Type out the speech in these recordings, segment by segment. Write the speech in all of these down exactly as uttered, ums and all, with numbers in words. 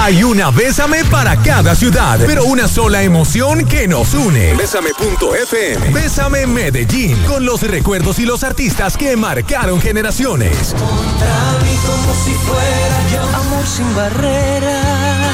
Hay una Bésame para cada ciudad, pero una sola emoción que nos une. Bésame punto efe eme. Bésame Medellín, con los recuerdos y los artistas que marcaron generaciones. Contra mí como si fuera yo. Amor sin barreras.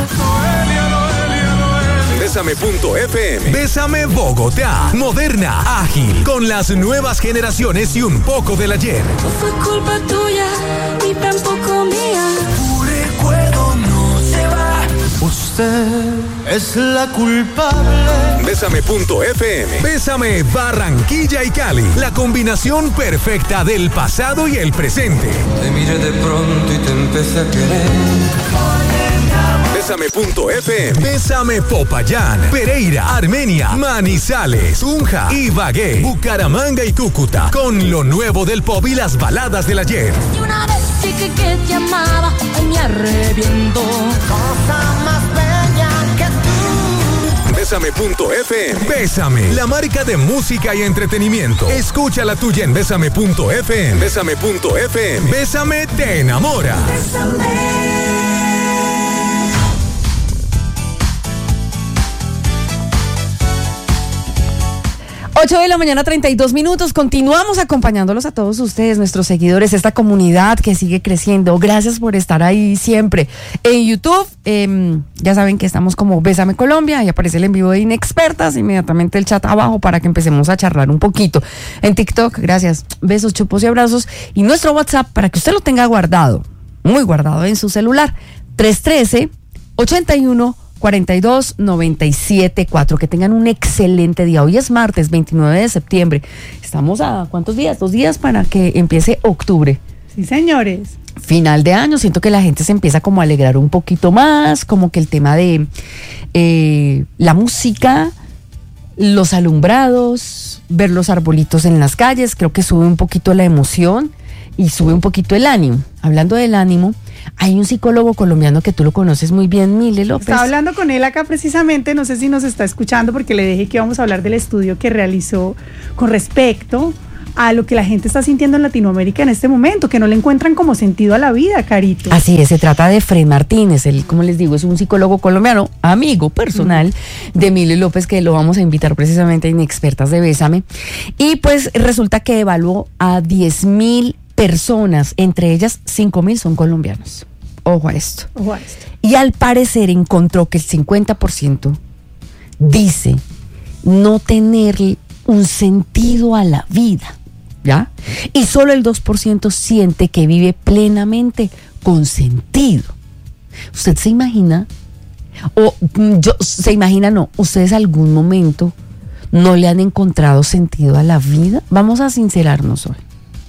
Bésame punto efe eme. Bésame Bogotá. Moderna, ágil, con las nuevas generaciones y un poco del ayer. No fue culpa tuya, ni tampoco mía. Tu recuerdo no se va. Usted es la culpable. Bésame punto efe eme. Bésame Barranquilla y Cali. La combinación perfecta del pasado y el presente. Te miré de pronto y te empecé a querer. Bésame punto efe eme. Bésame Popayán, Pereira, Armenia, Manizales, Tunja, Ibagué, Bucaramanga y Cúcuta. Con lo nuevo del pop y las baladas del ayer. Y una vez dije que te amaba, y me arrepiento. Cosa más bella que tú. Bésame punto efe eme. Bésame, la marca de música y entretenimiento. Escucha la tuya en Bésame punto efe eme. Bésame punto efe eme. Bésame te enamora. Bésame. ocho de la mañana, treinta y dos minutos. Continuamos acompañándolos a todos ustedes, nuestros seguidores, esta comunidad que sigue creciendo. Gracias por estar ahí siempre. En YouTube, eh, ya saben que estamos como Bésame Colombia, y aparece el en vivo de Inexpertas, inmediatamente el chat abajo para que empecemos a charlar un poquito. En TikTok, gracias, besos, chupos y abrazos. Y nuestro WhatsApp para que usted lo tenga guardado, muy guardado en su celular, tres uno tres, ocho uno, cuarenta y dos, noventa y siete, cuatro. Que tengan un excelente día. Hoy es martes veintinueve de septiembre. Estamos a ¿cuántos días? Dos días para que empiece octubre. Sí, señores. Final de año. Siento que la gente se empieza como a alegrar un poquito más, como que el tema de eh, la música, los alumbrados, ver los arbolitos en las calles, creo que sube un poquito la emoción y sube un poquito el ánimo. Hablando del ánimo, hay un psicólogo colombiano que tú lo conoces muy bien, Mile López. Estaba hablando con él acá precisamente, no sé si nos está escuchando, porque le dije que íbamos a hablar del estudio que realizó con respecto a lo que la gente está sintiendo en Latinoamérica en este momento, que no le encuentran como sentido a la vida, Carito. Así es, se trata de Fred Martínez, él, como les digo, es un psicólogo colombiano, amigo personal mm. de Mile López, que lo vamos a invitar precisamente a Inexpertas de Bésame. Y pues resulta que evaluó a diez mil personas, entre ellas cinco mil son colombianos. Ojo a esto. Ojo a esto. Y al parecer encontró que el cincuenta por ciento dice no tener un sentido a la vida, ¿ya? Y solo el dos por ciento siente que vive plenamente con sentido. ¿Usted se imagina? O yo, se imagina, no, ¿ustedes algún momento no le han encontrado sentido a la vida? Vamos a sincerarnos hoy.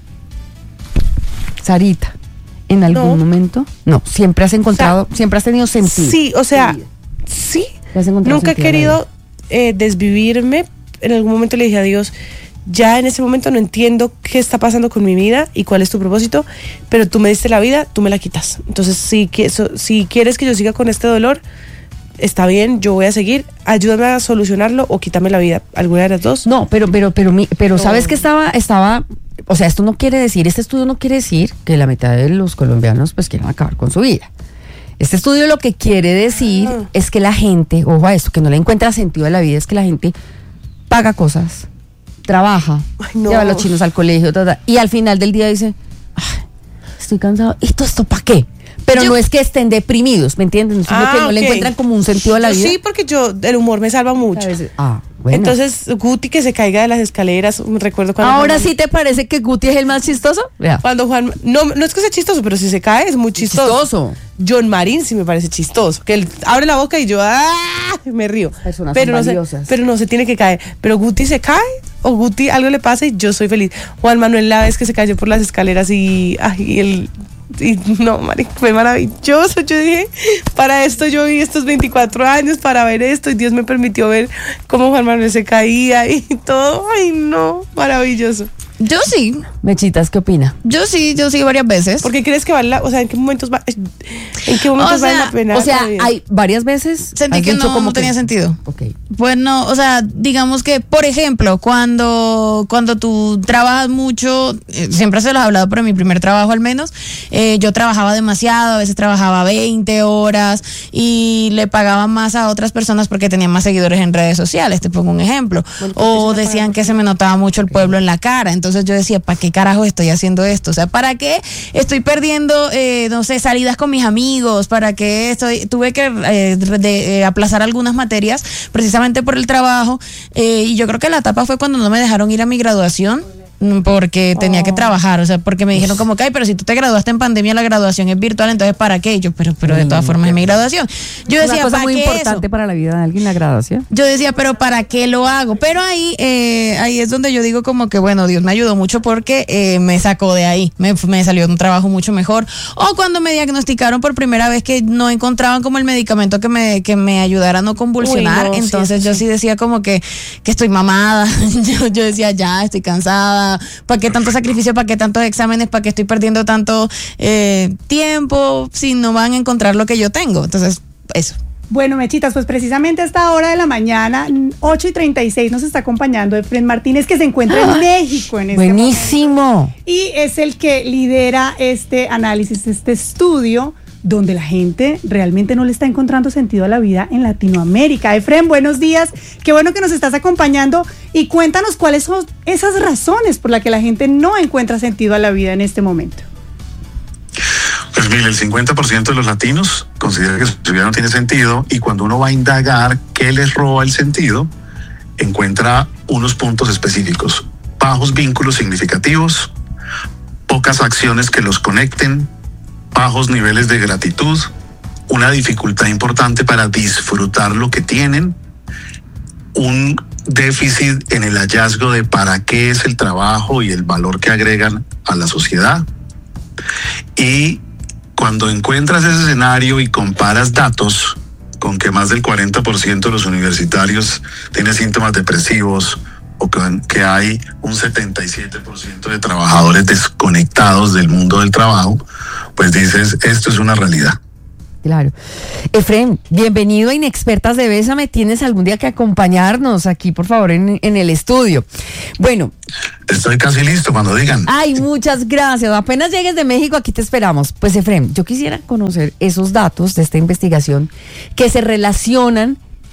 Sarita, ¿en algún no. momento? No, siempre has encontrado, o sea, siempre has tenido sentido. Sí, o sea, sí. Nunca he querido eh, desvivirme. En algún momento le dije a Dios, ya en ese momento no entiendo qué está pasando con mi vida y cuál es tu propósito, pero tú me diste la vida, tú me la quitas. Entonces, si, que, so, si quieres que yo siga con este dolor, está bien, yo voy a seguir, ayúdame a solucionarlo o quítame la vida, alguna de las dos. No, pero, pero, pero, pero, pero no. ¿Sabes que estaba, estaba, o sea, esto no quiere decir, este estudio no quiere decir que la mitad de los colombianos pues quieran acabar con su vida. Este estudio lo que quiere decir ah. es que la gente, ojo a esto, que no le encuentra sentido a la vida, es que la gente paga cosas, trabaja, Ay, no. lleva a los chinos al colegio, ta, ta, y al final del día dice, estoy cansado, ¿y todo esto para qué? Pero yo, no es que estén deprimidos, ¿me entiendes? Sino ah, que no okay. le encuentran como un sentido a la vida. Sí, porque yo, el humor me salva mucho. Ah, bueno. Entonces, Guti que se caiga de las escaleras, me recuerdo cuando... ¿Ahora Juan, sí te parece que Guti es el más chistoso? Yeah. Cuando Juan... No, no es que sea chistoso, pero si se cae es muy chistoso. Chistoso. John Marín sí me parece chistoso. Que él abre la boca y yo ¡ah! Me río. Personas pero, no se, pero no se tiene que caer. Pero Guti se cae o Guti algo le pasa y yo soy feliz. Juan Manuel la vez que se cayó por las escaleras y... Ay, y él... Y no, marica, fue maravilloso. Yo dije, para esto yo viví estos veinticuatro años, para ver esto, y Dios me permitió ver cómo Juan Manuel se caía y todo. Ay, no, maravilloso. Yo sí. Mechitas, ¿qué opina? Yo sí, yo sí varias veces. ¿Por qué crees que vale la, o sea, en qué momentos va, en qué momentos O sea, vale la pena? O sea, hay varias veces. Sentí has que dicho no, como no que- tenía sentido. Ok. Bueno, o sea, digamos que, por ejemplo, cuando, cuando tú trabajas mucho, eh, siempre se los he hablado, pero en mi primer trabajo al menos, eh, yo trabajaba demasiado, a veces trabajaba veinte horas y le pagaban más a otras personas porque tenían más seguidores en redes sociales, te pongo un ejemplo. O decían que se me notaba mucho el pueblo en la cara, entonces yo decía, ¿para qué carajo estoy haciendo esto? O sea, ¿para qué estoy perdiendo, eh, no sé, salidas con mis amigos? ¿Para qué estoy, tuve que eh, de, eh, aplazar algunas materias precisamente por el trabajo? Eh, y yo creo que la etapa fue cuando no me dejaron ir a mi graduación porque tenía que trabajar, o sea, porque me dijeron como que, ay, pero si tú te graduaste en pandemia, la graduación es virtual, entonces ¿para qué? Y yo, pero, pero de todas formas es mi graduación. Yo Es una decía, cosa ¿para muy qué importante eso? para la vida de alguien, la graduación. Yo decía, pero ¿para qué lo hago? Pero ahí eh, ahí es donde yo digo como que, bueno, Dios me ayudó mucho porque eh, me sacó de ahí, me, me salió un trabajo mucho mejor. O cuando me diagnosticaron por primera vez que no encontraban como el medicamento que me, que me ayudara a no convulsionar, Uy, no, sí, entonces sí, yo sí. sí decía como que, que estoy mamada, yo, yo decía, ya, estoy cansada, ¿para qué tanto sacrificio, para qué tantos exámenes, para qué estoy perdiendo tanto eh, tiempo si no van a encontrar lo que yo tengo? Entonces, eso. Bueno, Mechitas, pues precisamente a esta hora de la mañana, ocho y treinta y seis, nos está acompañando Efren Martínez, que se encuentra en México en este momento. Buenísimo. Y es el que lidera este análisis, este estudio, donde la gente realmente no le está encontrando sentido a la vida en Latinoamérica. Efren, buenos días, qué bueno que nos estás acompañando y cuéntanos cuáles son esas razones por las que la gente no encuentra sentido a la vida en este momento. Pues mire, el cincuenta por ciento de los latinos considera que su vida no tiene sentido, y cuando uno va a indagar qué les roba el sentido, encuentra unos puntos específicos: bajos vínculos significativos, pocas acciones que los conecten, bajos niveles de gratitud, una dificultad importante para disfrutar lo que tienen, un déficit en el hallazgo de para qué es el trabajo y el valor que agregan a la sociedad. Y cuando encuentras ese escenario y comparas datos con que más del cuarenta por ciento de los universitarios tiene síntomas depresivos, o que, que hay un setenta y siete por ciento de trabajadores desconectados del mundo del trabajo, pues dices, esto es una realidad. Claro. Efren, bienvenido a Inexpertas de Bésame. Tienes algún día que acompañarnos aquí, por favor, en, en el estudio. Bueno. Estoy casi listo cuando digan. Ay, muchas gracias. Apenas llegues de México, aquí te esperamos. Pues, Efren, yo quisiera conocer esos datos de esta investigación que se relacionan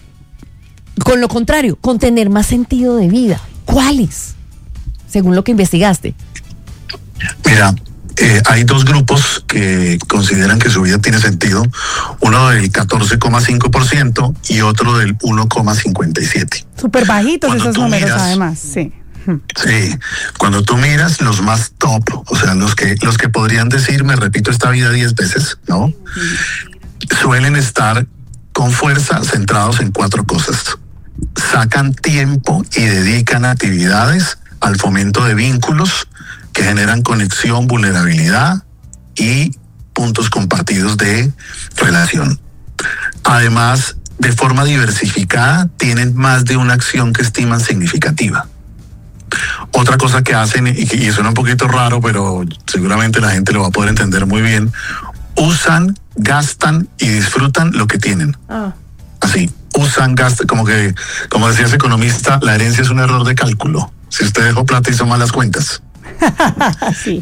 con lo contrario, con tener más sentido de vida. ¿Cuáles? Según lo que investigaste. Mira, eh, hay dos grupos que consideran que su vida tiene sentido, uno del catorce coma cinco por ciento y otro del uno coma cincuenta y siete por ciento. Súper bajitos Cuando esos tú números, miras, además, sí. Sí, cuando tú miras los más top, o sea, los que los que podrían decir, me repito esta vida diez veces, ¿no? Suelen estar con fuerza centrados en cuatro cosas. Sacan tiempo y dedican actividades al fomento de vínculos que generan conexión, vulnerabilidad y puntos compartidos de relación. Además, de forma diversificada, tienen más de una acción que estiman significativa. Otra cosa que hacen, y, y suena un poquito raro, pero seguramente la gente lo va a poder entender muy bien, usan, gastan y disfrutan lo que tienen. Ah. Así, usan, gastan, como que, como decía ese economista, la herencia es un error de cálculo. Si usted dejó plata, hizo malas cuentas. Sí.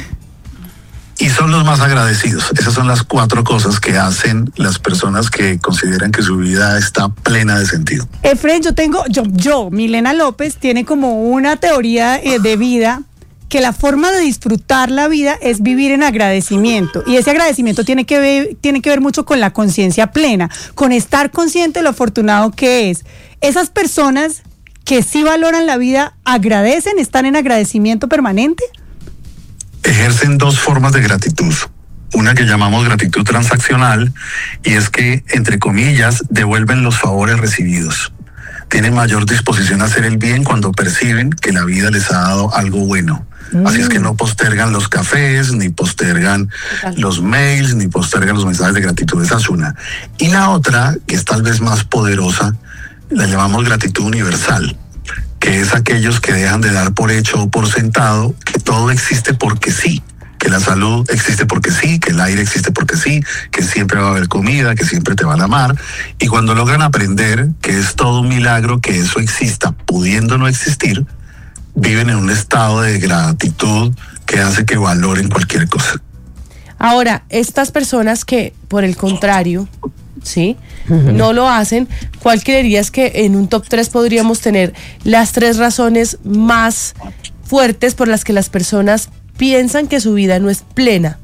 Y son los más agradecidos. Esas son las cuatro cosas que hacen las personas que consideran que su vida está plena de sentido. Efren, yo tengo, yo, yo, Milena López, tiene como una teoría eh, de vida que la forma de disfrutar la vida es vivir en agradecimiento. Y ese agradecimiento tiene que ver, tiene que ver mucho con la conciencia plena, con estar consciente de lo afortunado que es. Esas personas que sí valoran la vida, ¿agradecen? ¿Están en agradecimiento permanente? Ejercen dos formas de gratitud. Una que llamamos gratitud transaccional, y es que, entre comillas, devuelven los favores recibidos. Tienen mayor disposición a hacer el bien cuando perciben que la vida les ha dado algo bueno. Mm. Así es que no postergan los cafés, ni postergan los mails, ni postergan los mensajes de gratitud. Esa es una. Y la otra, que es tal vez más poderosa, la llamamos gratitud universal, que que es aquellos que dejan de dar por hecho o por sentado que todo existe porque sí, que la salud existe porque sí, que el aire existe porque sí, que siempre va a haber comida, que siempre te van a amar. Y cuando logran aprender que es todo un milagro que eso exista, pudiendo no existir, viven en un estado de gratitud que hace que valoren cualquier cosa. Ahora, estas personas que, por el contrario, ¿sí? Uh-huh. No lo hacen, ¿cuál creerías que en un top tres podríamos tener las tres razones más fuertes por las que las personas piensan que su vida no es plena?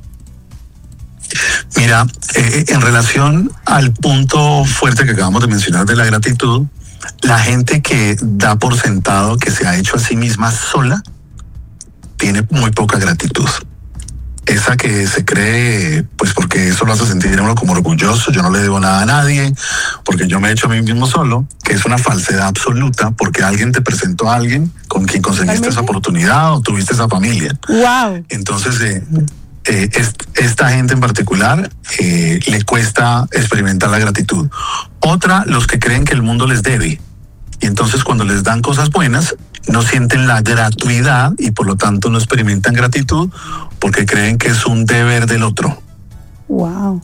Mira, eh, en relación al punto fuerte que acabamos de mencionar de la gratitud, la gente que da por sentado que se ha hecho a sí misma sola tiene muy poca gratitud. Esa que se cree, pues porque eso lo hace sentir a uno como orgulloso, yo no le debo nada a nadie, porque yo me he hecho a mí mismo solo, que es una falsedad absoluta, porque alguien te presentó a alguien con quien conseguiste ¿Realmente? Esa oportunidad o tuviste esa familia. Wow. Entonces, eh, eh, es, esta gente en particular eh, le cuesta experimentar la gratitud. Otra, los que creen que el mundo les debe. Y entonces cuando les dan cosas buenas, no sienten la gratuidad y por lo tanto no experimentan gratitud porque creen que es un deber del otro. Wow.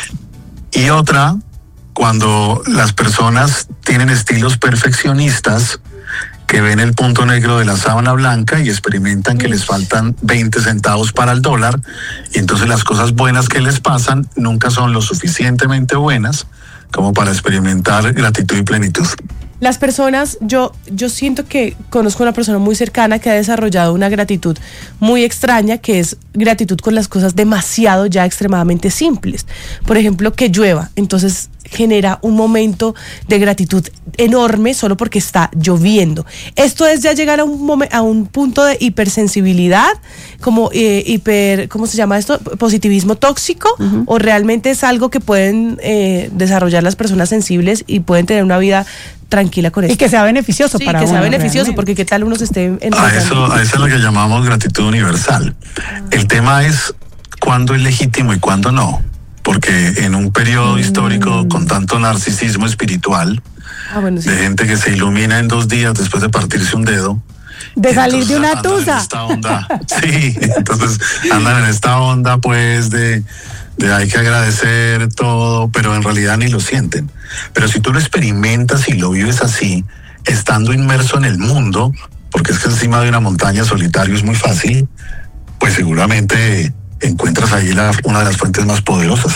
Y otra, cuando las personas tienen estilos perfeccionistas que ven el punto negro de la sábana blanca y experimentan que les faltan veinte centavos para el dólar, y entonces las cosas buenas que les pasan nunca son lo suficientemente buenas como para experimentar gratitud y plenitud. Las personas, yo, yo siento que conozco a una persona muy cercana que ha desarrollado una gratitud muy extraña, que es gratitud con las cosas demasiado ya extremadamente simples. Por ejemplo, que llueva, entonces genera un momento de gratitud enorme solo porque está lloviendo. Esto es ya llegar a un momen, a un punto de hipersensibilidad, como eh, hiper, ¿cómo se llama esto? Positivismo tóxico, uh-huh. O realmente es algo que pueden eh, desarrollar las personas sensibles y pueden tener una vida tranquila con esto. Y que sea beneficioso sí, para que uno. sea beneficioso, Realmente. Porque qué tal uno se esté a eso, a eso es lo que llamamos gratitud universal. El tema es cuándo es legítimo y cuándo no. Porque en un periodo mm. histórico con tanto narcisismo espiritual, ah, bueno, sí. de gente que se ilumina en dos días después de partirse un dedo, de salir de una tusa. Esta onda, sí, entonces andan en esta onda pues de, de hay que agradecer todo, pero en realidad ni lo sienten. Pero si tú lo experimentas y lo vives así, estando inmerso en el mundo, porque es que encima de una montaña solitario es muy fácil, pues seguramente encuentras ahí la, una de las fuentes más poderosas.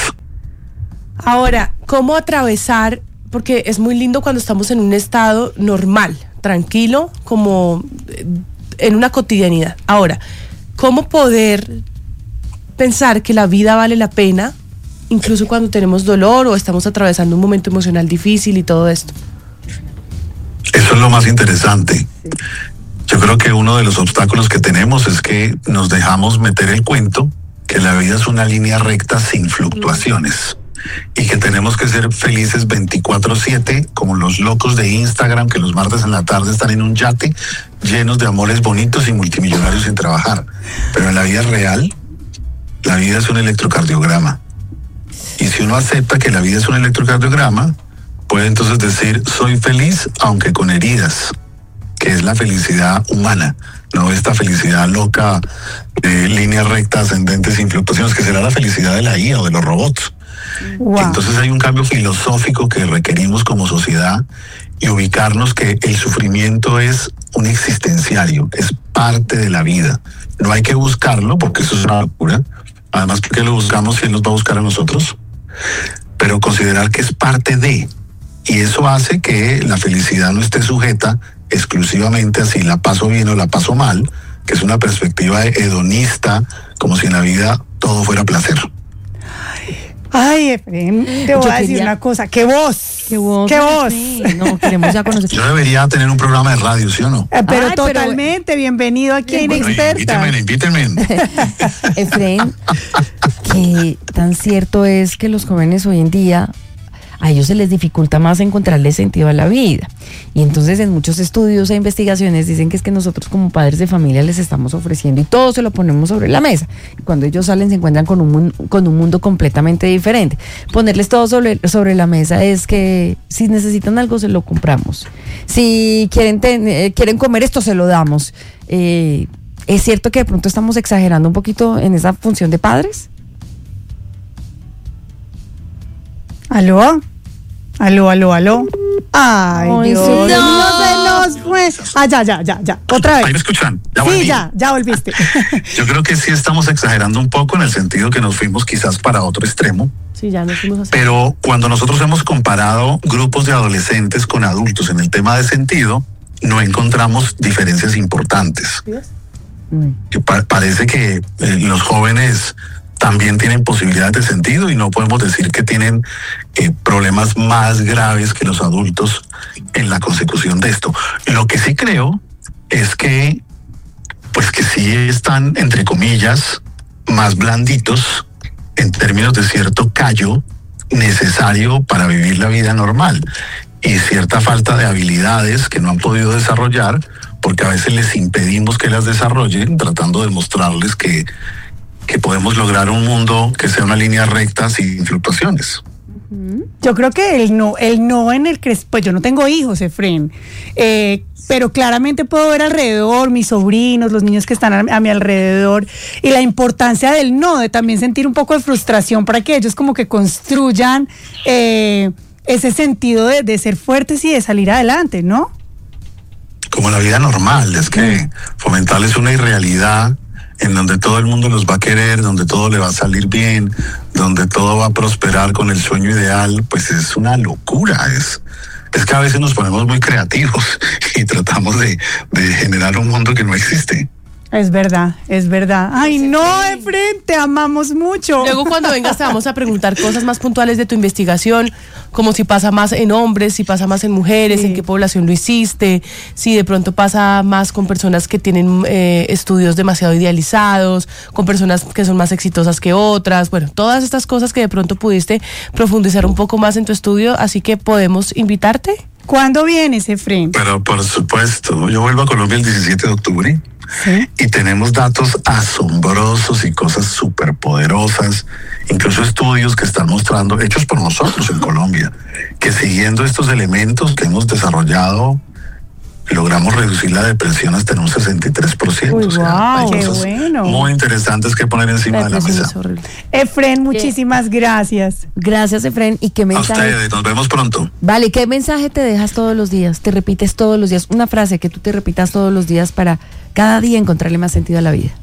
Ahora, ¿cómo atravesar? Porque es muy lindo cuando estamos en un estado normal, tranquilo, como en una cotidianidad. Ahora, ¿cómo poder pensar que la vida vale la pena, incluso cuando tenemos dolor o estamos atravesando un momento emocional difícil y todo esto? Eso es lo más interesante. Yo creo que uno de los obstáculos que tenemos es que nos dejamos meter el cuento que la vida es una línea recta sin fluctuaciones y que tenemos que ser felices veinticuatro siete como los locos de Instagram que los martes en la tarde están en un yate llenos de amores bonitos y multimillonarios sin trabajar. Pero en la vida real, la vida es un electrocardiograma. Y si uno acepta que la vida es un electrocardiograma, puede entonces decir, soy feliz aunque con heridas, que es la felicidad humana, no esta felicidad loca de líneas rectas, ascendentes, sin fluctuaciones, que será la felicidad de la I A o de los robots. Wow. Entonces hay un cambio filosófico que requerimos como sociedad y ubicarnos que el sufrimiento es un existenciario, es parte de la vida. No hay que buscarlo porque eso es una locura. Además, ¿por qué lo buscamos si él nos va a buscar a nosotros? Pero considerar que es parte de, y eso hace que la felicidad no esté sujeta exclusivamente a si la paso bien o la paso mal, que es una perspectiva hedonista, como si en la vida todo fuera placer. Ay, Efraín, te voy Yo a decir quería... una cosa, ¡qué voz! ¡Qué voz! ¡Qué voz! Sí, no, queremos ya conocer. Yo debería tener un programa de radio, ¿sí o no? Eh, pero Ay, totalmente, pero... bienvenido aquí en bueno, Inexperta. Invítenme, invítenme. Efraín, qué tan cierto es que los jóvenes hoy en día, a ellos se les dificulta más encontrarle sentido a la vida. Y entonces en muchos estudios e investigaciones dicen que es que nosotros como padres de familia les estamos ofreciendo y todo se lo ponemos sobre la mesa. Y cuando ellos salen se encuentran con un, con un mundo completamente diferente. Ponerles todo sobre, sobre la mesa es que si necesitan algo se lo compramos. Si quieren, ten, eh, quieren comer esto se lo damos. Eh, ¿Es cierto que de pronto estamos exagerando un poquito en esa función de padres? ¿Aló? ¿Aló, aló, aló? Ay, Ay, Dios, sí. no. no se nos fue. Ah, ya, ya, ya, ya. Otra vez. Ahí me escuchan. Ya sí, volví. ya, ya volviste. Yo creo que sí estamos exagerando un poco en el sentido que nos fuimos quizás para otro extremo. Sí, ya nos fuimos así. Pero cuando nosotros hemos comparado grupos de adolescentes con adultos en el tema de sentido, no encontramos diferencias importantes. Que pa- parece que eh, los jóvenes también tienen posibilidades de sentido y no podemos decir que tienen eh, problemas más graves que los adultos en la consecución de esto. Lo que sí creo es que, pues que sí están, entre comillas, más blanditos en términos de cierto callo necesario para vivir la vida normal y cierta falta de habilidades que no han podido desarrollar porque a veces les impedimos que las desarrollen tratando de mostrarles que, que podemos lograr un mundo que sea una línea recta sin fluctuaciones. Yo creo que el no, el no en el que, pues yo no tengo hijos, Efren, eh, pero claramente puedo ver alrededor mis sobrinos, los niños que están a, a mi alrededor y la importancia del no, de también sentir un poco de frustración para que ellos como que construyan eh, ese sentido de, de ser fuertes y de salir adelante, ¿no? Como la vida normal, es que fomentarles una irrealidad en donde todo el mundo los va a querer, donde todo le va a salir bien, donde todo va a prosperar con el sueño ideal, pues es una locura. Es, es que a veces nos ponemos muy creativos y tratamos de, de generar un mundo que no existe. Es verdad, es verdad. Ay, no, Efren, te amamos mucho. Luego cuando vengas te vamos a preguntar cosas más puntuales de tu investigación, como si pasa más en hombres, si pasa más en mujeres, Sí. en qué población lo hiciste, si de pronto pasa más con personas que tienen eh, estudios demasiado idealizados, con personas que son más exitosas que otras, bueno, todas estas cosas que de pronto pudiste profundizar un poco más en tu estudio, así que podemos invitarte. ¿Cuándo vienes, Efren? Pero por supuesto, yo vuelvo a Colombia el diecisiete de octubre. Sí. Y tenemos datos asombrosos y cosas súper poderosas, incluso estudios que están mostrando, hechos por nosotros en Colombia, que siguiendo estos elementos que hemos desarrollado, logramos reducir la depresión hasta en un sesenta y tres por ciento. Uy, o sea, wow, hay qué cosas bueno. muy interesantes que poner encima La de la depresión mesa. es horrible. Efren, muchísimas gracias. Gracias, Efren. ¿Y qué A mensaje? ustedes, nos vemos pronto. Vale, ¿qué mensaje te dejas todos los días? ¿Te repites todos los días? Una frase que tú te repitas todos los días para cada día encontrarle más sentido a la vida.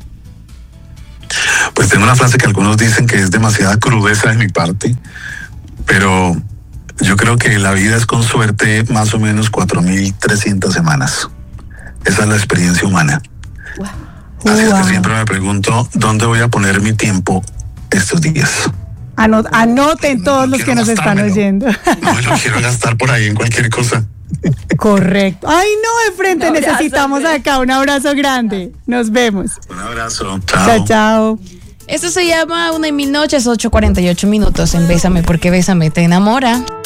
Pues tengo una frase que algunos dicen que es demasiada crudeza de mi parte, pero yo creo que la vida es con suerte más o menos cuatro mil trescientas semanas. Esa es la experiencia humana. Así es Wow. que siempre me pregunto, ¿dónde voy a poner mi tiempo estos días? Anot- anoten todos No los que quiero nos están gastármelo. oyendo. No me lo quiero gastar por ahí en cualquier cosa. Correcto. Ay, no, Efren, te Un abrazo, necesitamos Efren. acá. Un abrazo grande. Nos vemos. Un abrazo. Chao, chao. Esto se llama Una de mis noches, ocho cuarenta y ocho minutos en Bésame porque Bésame te enamora.